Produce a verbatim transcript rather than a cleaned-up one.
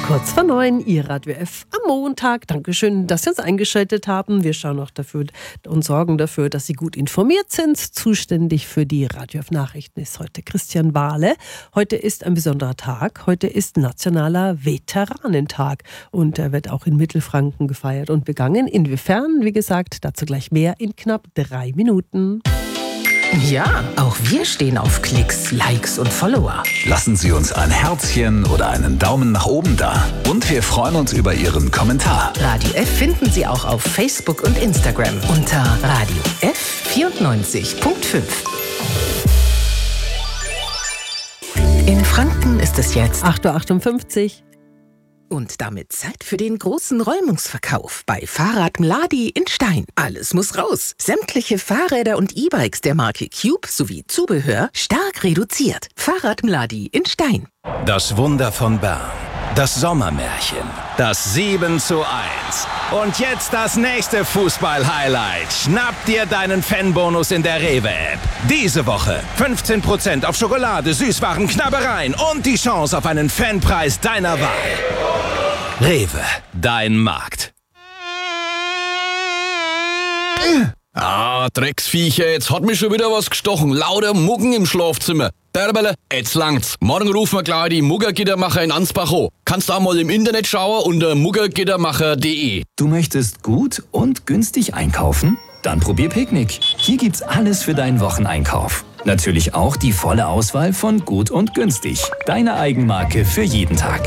Kurz vor neun, Ihr Radio F am Montag. Dankeschön, dass Sie uns eingeschaltet haben. Wir schauen auch dafür und sorgen dafür, dass Sie gut informiert sind. Zuständig für die Radio F Nachrichten ist heute Christian Wahle. Heute ist ein besonderer Tag. Heute ist Nationaler Veteranentag und er wird auch in Mittelfranken gefeiert und begangen. Inwiefern, wie gesagt, dazu gleich mehr in knapp drei Minuten. Ja, auch wir stehen auf Klicks, Likes und Follower. Lassen Sie uns ein Herzchen oder einen Daumen nach oben da. Und wir freuen uns über Ihren Kommentar. Radio F finden Sie auch auf Facebook und Instagram unter Radio F vierundneunzig Komma fünf. In Franken ist es jetzt acht Uhr achtundfünfzig. Und damit Zeit für den großen Räumungsverkauf bei Fahrrad Mladi in Stein. Alles muss raus. Sämtliche Fahrräder und E-Bikes der Marke Cube sowie Zubehör stark reduziert. Fahrrad Mladi in Stein. Das Wunder von Bern. Das Sommermärchen. Das sieben zu eins. Und jetzt das nächste Fußball-Highlight. Schnapp dir deinen Fanbonus in der Rewe-App. Diese Woche fünfzehn Prozent auf Schokolade, Süßwaren, Knabbereien und die Chance auf einen Fanpreis deiner Wahl. Rewe, dein Markt. Ah, Drecksviecher, jetzt hat mich schon wieder was gestochen. Lauter Muggen im Schlafzimmer. Derbele, jetzt langt's. Morgen rufen wir gleich die Muggergittermacher in Ansbach an. Kannst auch mal im Internet schauen unter muggergittermacher punkt de. Du möchtest gut und günstig einkaufen? Dann probier Picknick. Hier gibt's alles für deinen Wocheneinkauf. Natürlich auch die volle Auswahl von gut und günstig. Deine Eigenmarke für jeden Tag.